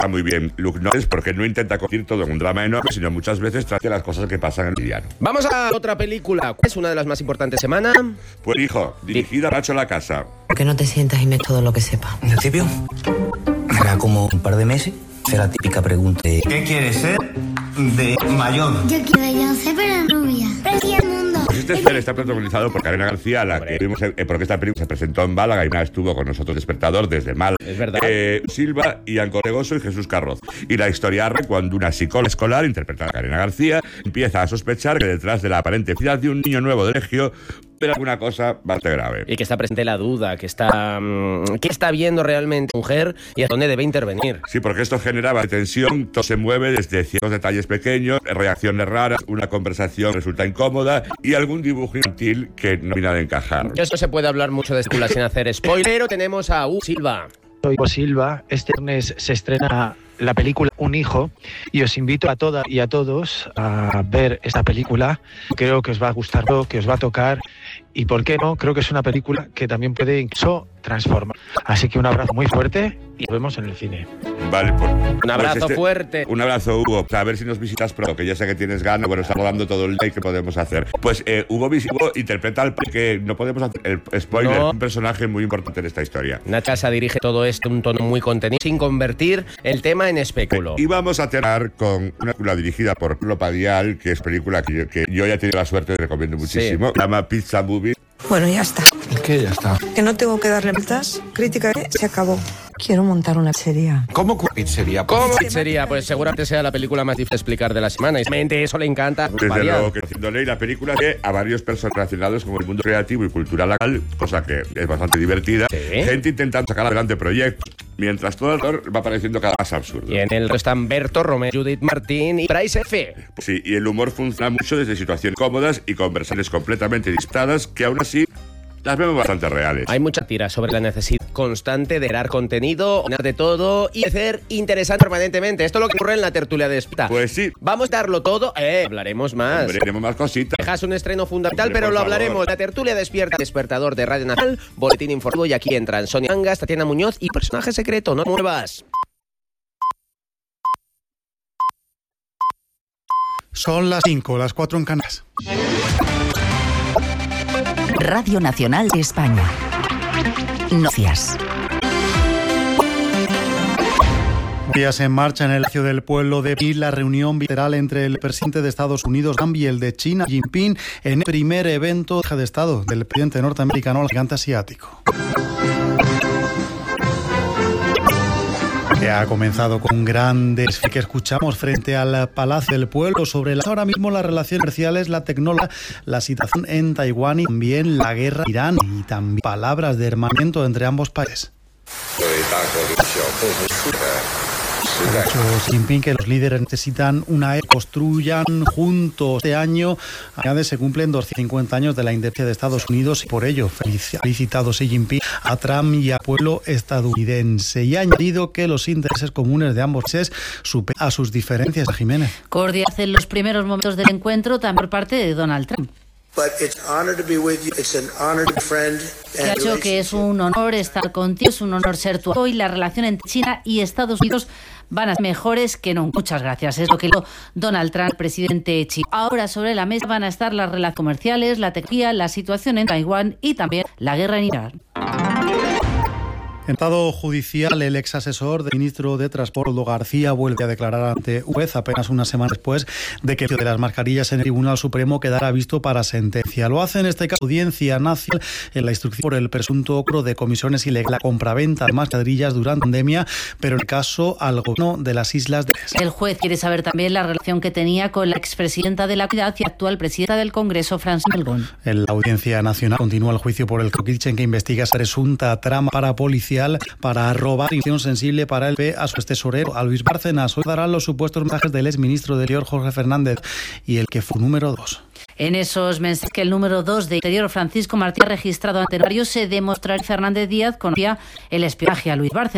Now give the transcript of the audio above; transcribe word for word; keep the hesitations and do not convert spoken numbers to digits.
está muy bien Luke Norris porque no intenta convertir todo en un drama enorme, sino muchas veces trata las cosas que pasan en el diario. Vamos a otra película. ¿Cuál es una de las más importantes semana? Pues hijo, dirigida a Nacho La Casa. ¿Por qué no te sientas y me todo lo que sepa? En principio, hará como un par de meses. Será la típica pregunta de ¿qué quieres ser de mayor? Yo quiero Beyoncé, pero rubia. Precio del mundo. Pues este film está protagonizado por Carena García, la que vimos eh, porque esta película se presentó en Málaga y una estuvo con nosotros Despertador desde Málaga. Es verdad. Eh, Silva, Ian Corregoso y Jesús Carroz. Y la historia arranca cuando una psicóloga escolar, interpretada por Carena García, empieza a sospechar que detrás de la aparente felicidad de un niño nuevo de Legio pero alguna cosa bastante grave. Y que está presente la duda, que está mmm, ¿qué está viendo realmente la mujer y a dónde debe intervenir? Sí, porque esto generaba tensión, todo se mueve desde ciertos detalles pequeños, reacciones raras, una conversación resulta incómoda y algún dibujo infantil que no termina de encajar. Esto se puede hablar mucho de esta película sin hacer spoiler, pero tenemos a Hugo Silva. Soy Hugo Silva, este viernes se estrena la película Un hijo y os invito a todas y a todos a ver esta película. Creo que os va a gustar, que os va a tocar y por qué no, creo que es una película que también puede incluso transformar. Así que un abrazo muy fuerte y nos vemos en el cine. Vale, pues un abrazo pues este, fuerte. Un abrazo, Hugo. A ver si nos visitas pronto, que ya sé que tienes ganas. Bueno, está rodando todo el día y qué podemos hacer. Pues eh, Hugo, Hugo interpreta al que no podemos hacer el spoiler, no. Un personaje muy importante en esta historia. Nacho La Casa dirige todo esto un tono muy contenido sin convertir el tema en espectáculo. Y vamos a terminar con una película dirigida por Lopa Dial, que es película que yo, que yo ya he tenido la suerte de recomiendo muchísimo. Sí. Se llama Pizza Movie. Bueno, ya está. ¿Qué ya está? Que no tengo que darle vueltas. Crítica, ¿eh? Se acabó. Quiero montar una pizzería. ¿Cómo pizzería? ¿Cómo pizzería? Pues seguramente sea la película más difícil de explicar de la semana. Y realmente eso le encanta. Desde variar. luego que haciéndole y la película que a varios personajes relacionados con el mundo creativo y cultural local, cosa que es bastante divertida. ¿Sí? Gente intentando sacar adelante proyectos, mientras todo el va apareciendo cada vez más absurdo. Y en el resto están Berto, Romero, Judith Martín y Bryce F. Sí, y el humor funciona mucho desde situaciones cómodas y conversaciones completamente disparadas que aún así las vemos bastante reales. Hay mucha tira sobre la necesidad constante de crear contenido, de todo y hacer interesante permanentemente. Esto es lo que ocurre en la tertulia de Despierta. Pues sí. Vamos a darlo todo. Eh, hablaremos más. Hombre, tenemos más cositas. Dejas un estreno fundamental, Hombre, pero lo favor. hablaremos. La tertulia Despierta, Despertador de Radio Nacional, Boletín Informativo y aquí entran Sonia Angas, Tatiana Muñoz y Personaje Secreto. No muevas. Son las cinco, las cuatro en Canarias. Radio Nacional de España. Noticias. Días en marcha en el Palacio del Pueblo de Pekín la reunión bilateral entre el presidente de Estados Unidos y el de China, Xi Jinping, en el primer evento de Estado del presidente norteamericano al gigante asiático. Que ha comenzado con un gran desfile que escuchamos frente al Palacio del Pueblo sobre las, ahora mismo las relaciones comerciales, la tecnología, la situación en Taiwán y también la guerra en Irán y también palabras de hermanamiento entre ambos países. Ha dicho Xi Jinping que los líderes necesitan una era, construyan juntos. Este año añade, se cumplen doscientos cincuenta años de la independencia de Estados Unidos y por ello felicitado Xi Jinping a Trump y al pueblo estadounidense y ha añadido que los intereses comunes de ambos países superan a sus diferencias. Jiménez. Cordial en los primeros momentos del encuentro también por parte de Donald Trump. Que ha dicho que es un honor estar contigo, es un honor ser tu amigo y la relación entre China y Estados Unidos van a ser mejores que nunca. Muchas gracias. Es lo que dijo Donald Trump, presidente chino. Ahora sobre la mesa van a estar las relaciones comerciales, la tecnología, la situación en Taiwán y también la guerra en Irán. En estado judicial, el ex asesor del ministro de Transporte, Koldo García, vuelve a declarar ante un juez apenas una semana después de que el de las mascarillas en el Tribunal Supremo quedara visto para sentencia. Lo hace en este caso Audiencia Nacional en la instrucción por el presunto cobro de comisiones ilegales, la compraventa de mascarillas durante la pandemia, pero en el caso al gobierno de las Islas de El juez quiere saber también la relación que tenía con la expresidenta de la Comunidad y actual presidenta del Congreso, Francina Melgón. En la Audiencia Nacional continúa el juicio por el Kirchen, que investiga esa presunta trama para policía para robar información sensible para el P P a su tesorero, a Luis Bárcenas. Hoy darán los supuestos mensajes del exministro de Interior, Jorge Fernández, y el que fue número dos. En esos mensajes que el número dos de Interior, Francisco Martí, ha registrado ante varios, se demostrará que Fernández Díaz conocía el espionaje a Luis Bárcenas.